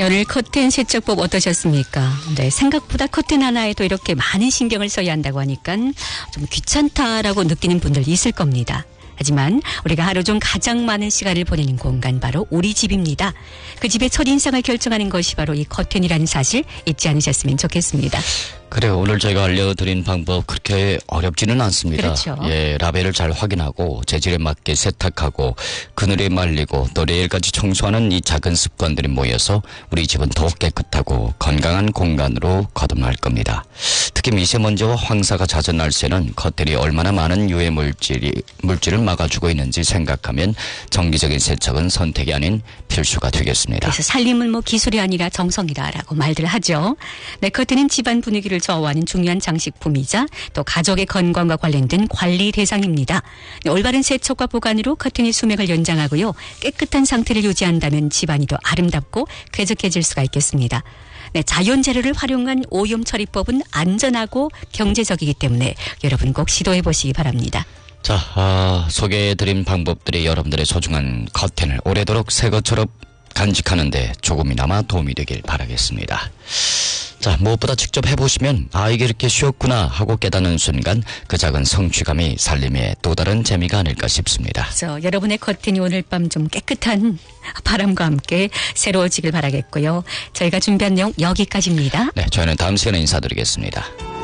열흘 커튼 세척법 어떠셨습니까? 네, 생각보다 커튼 하나에도 이렇게 많은 신경을 써야 한다고 하니까 좀 귀찮다라고 느끼는 분들 있을 겁니다. 하지만 우리가 하루 중 가장 많은 시간을 보내는 공간 바로 우리 집입니다. 그 집의 첫인상을 결정하는 것이 바로 이 커튼이라는 사실 잊지 않으셨으면 좋겠습니다. 그래요. 오늘 저희가 알려드린 방법 그렇게 어렵지는 않습니다. 그렇죠. 예, 라벨을 잘 확인하고 재질에 맞게 세탁하고 그늘에 말리고 또 내일까지 청소하는 이 작은 습관들이 모여서 우리 집은 더욱 깨끗하고 건강한 공간으로 거듭날 겁니다. 특히 미세먼지와 황사가 잦은 날씨에는 커튼이 얼마나 많은 유해 물질을 막아주고 있는지 생각하면 정기적인 세척은 선택이 아닌 필수가 되겠습니다. 그래서 살림은 뭐 기술이 아니라 정성이다라고 말들 하죠. 네, 커튼은 집안 분위기를 좌우하는 중요한 장식품이자 또 가족의 건강과 관련된 관리 대상입니다. 네, 올바른 세척과 보관으로 커튼의 수명을 연장하고요. 깨끗한 상태를 유지한다면 집안이 더 아름답고 쾌적해질 수가 있겠습니다. 네, 자연 재료를 활용한 오염 처리법은 안전하고 경제적이기 때문에 여러분 꼭 시도해 보시기 바랍니다. 자, 소개해드린 방법들이 여러분들의 소중한 커튼을 오래도록 새 것처럼 간직하는데 조금이나마 도움이 되길 바라겠습니다. 자, 무엇보다 직접 해보시면 이게 이렇게 쉬웠구나 하고 깨닫는 순간 그 작은 성취감이 살림의 또 다른 재미가 아닐까 싶습니다. 여러분의 커튼이 오늘 밤 좀 깨끗한 바람과 함께 새로워지길 바라겠고요. 저희가 준비한 내용 여기까지입니다. 네, 저희는 다음 시간에 인사드리겠습니다.